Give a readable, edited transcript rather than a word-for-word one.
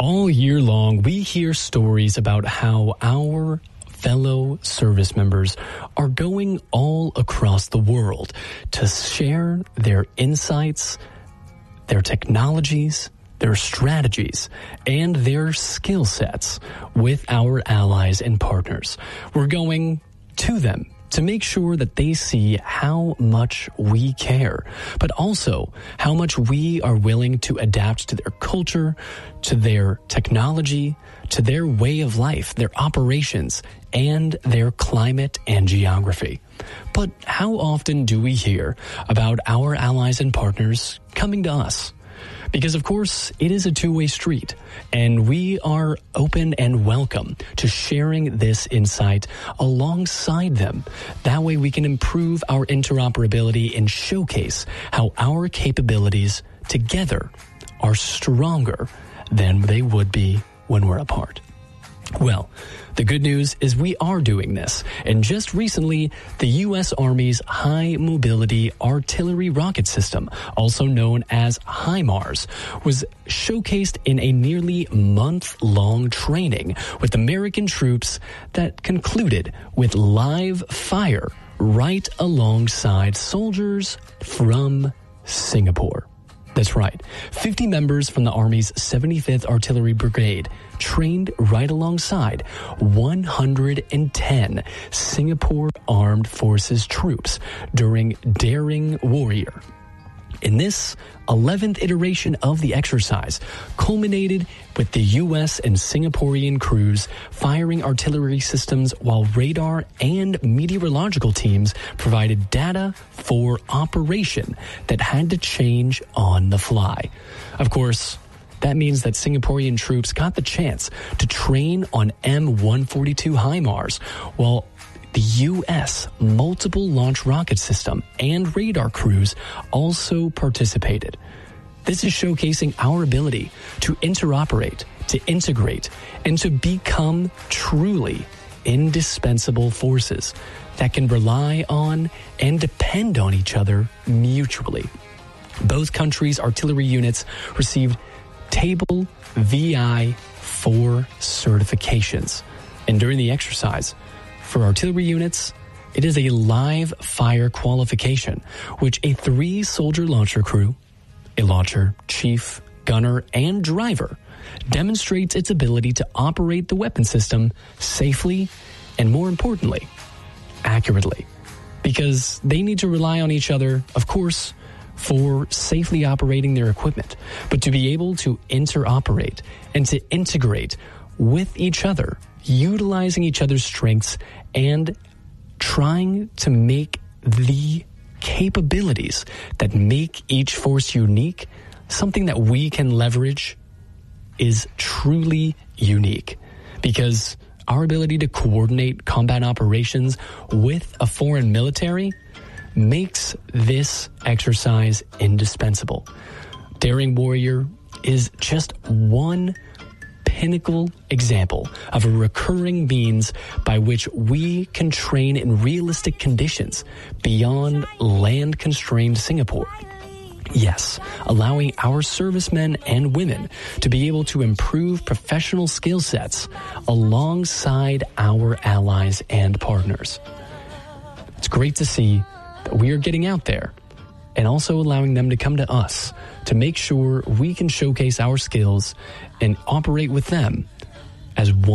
All year long, we hear stories about how our fellow service members are going all across the world to share their insights, their technologies, their strategies, and their skill sets with our allies and partners. We're going to them to make sure that they see how much we care, but also how much we are willing to adapt to their culture, to their technology, to their way of life, their operations, and their climate and geography. But how often do we hear about our allies and partners coming to us? Because, of course, it is a two-way street, and we are open and welcome to sharing this insight alongside them. That way we can improve our interoperability and showcase how our capabilities together are stronger than they would be when we're apart. Well, the good news is we are doing this, and just recently, the U.S. Army's High Mobility Artillery Rocket System, also known as HIMARS, was showcased in a nearly month-long training with American troops that concluded with live fire right alongside soldiers from Singapore. That's right. 50 members from the Army's 75th Artillery Brigade trained right alongside 110 Singapore Armed Forces troops during Daring Warrior. In this 11th iteration of the exercise culminated with the U.S. and Singaporean crews firing artillery systems while radar and meteorological teams provided data for operation that had to change on the fly. Of course, that means that Singaporean troops got the chance to train on M142 HIMARS, while the U.S. multiple launch rocket system and radar crews also participated. This is showcasing our ability to interoperate, to integrate, and to become truly indispensable forces that can rely on and depend on each other mutually. Both countries' artillery units received Table VI-4 certifications, and during the exercise, for artillery units, it is a live fire qualification, which a 3-soldier launcher crew, a launcher, chief, gunner, and driver, demonstrates its ability to operate the weapon system safely and, more importantly, accurately. Because they need to rely on each other, of course, for safely operating their equipment, but to be able to interoperate and to integrate with each other, utilizing each other's strengths and trying to make the capabilities that make each force unique something that we can leverage is truly unique. Because our ability to coordinate combat operations with a foreign military makes this exercise indispensable. Daring Warrior is just one pinnacle example of a recurring means by which we can train in realistic conditions beyond land-constrained Singapore. Yes, allowing our servicemen and women to be able to improve professional skill sets alongside our allies and partners. It's great to see that we are getting out there and also allowing them to come to us to make sure we can showcase our skills and operate with them as one.